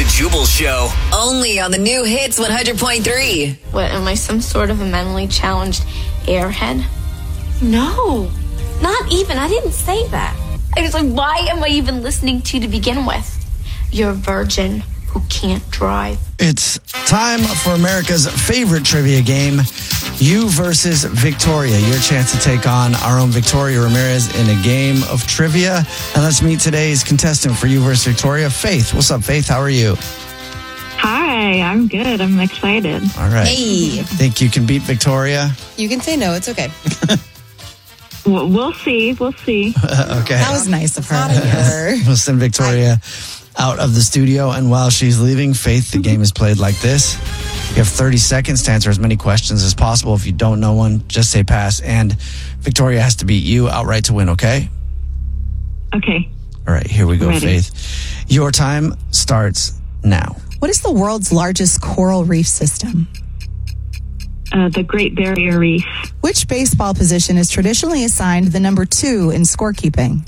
Jubal Show. Only on the new Hits 100.3. What, am I some sort of a mentally challenged airhead? No, not even. I didn't say that. I was like, why am I even listening to you to begin with? You're a virgin who can't drive. It's time for America's favorite trivia game, You versus Victoria. Your chance to take on our own Victoria Ramirez in a game of trivia. And let's meet today's contestant for You versus Victoria, Faith. What's up, Faith? How are you? Hi, I'm good. I'm excited. All right. Hey. Think you can beat Victoria? You can say no. It's okay. We'll see. We'll see. Okay. That was nice of her. We'll send Victoria out of the studio. And while she's leaving, Faith, the game is played like this. You have 30 seconds to answer as many questions as possible. If you don't know one, just say pass. And Victoria has to beat you outright to win, okay? Okay. All right, here we go, Ready. Faith. Your time starts now. What is the world's largest coral reef system? The Great Barrier Reef. Which baseball position is traditionally assigned the number 2 in scorekeeping?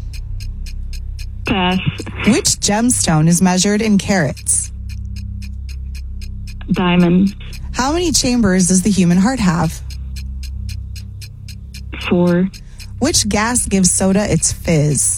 Pass. Which gemstone is measured in carats? Diamond. How many chambers does the human heart have? 4. Which gas gives soda its fizz?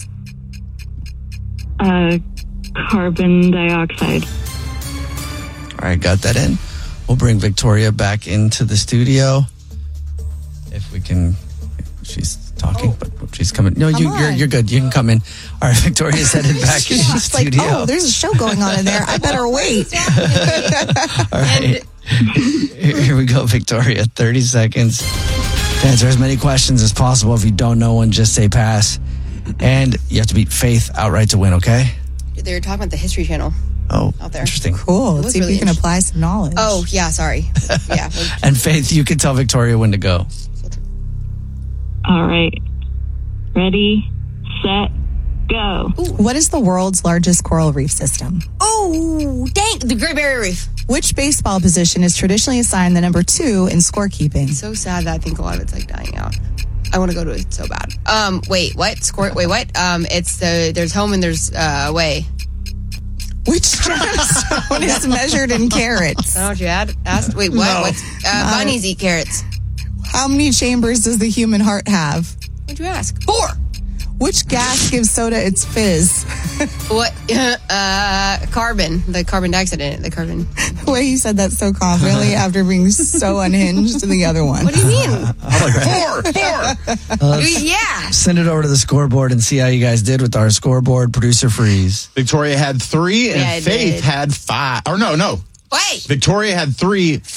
Carbon dioxide. All right, got that in. We'll bring Victoria back into the studio. If we can, she's talking, but she's coming. No, you're good. You can come in. All right, Victoria's headed back in the She's like, studio. oh, there's a show going on in there. I better wait. All right. Here we go, Victoria. 30 seconds to answer as many questions as possible. If you don't know one, just say pass. And you have to beat Faith outright to win, okay? They're talking about the History Channel. Oh, Out there. interesting. Cool. It Let's was see if really you can interesting. apply some knowledge. Oh, yeah, sorry. Yeah. And Faith, you can tell Victoria when to go. All right. Ready, set, go. What is the world's largest coral reef system? Oh, dang. The Great Barrier Reef. Which baseball position is traditionally assigned the number 2 in scorekeeping? So sad that I think a lot of it's like dying out. I want to go to it so bad. Wait, what? Wait, what? There's home and there's away. Which gemstone is measured in carats? I don't know what you asked. Wait, what? No. What's bunnies eat carrots? How many chambers does the human heart have? What'd you ask? 4. Which gas gives soda its fizz? What? Carbon. The carbon dioxide in it. The carbon. The way you said that so confidently after being so unhinged to the other one. What do you mean? I like that. 4. Yeah. Send it over to the scoreboard and see how you guys did with our scoreboard. Producer Freeze. Victoria had 3 and Yeah, I Faith did. had 5. Or no. Wait. Victoria had 3.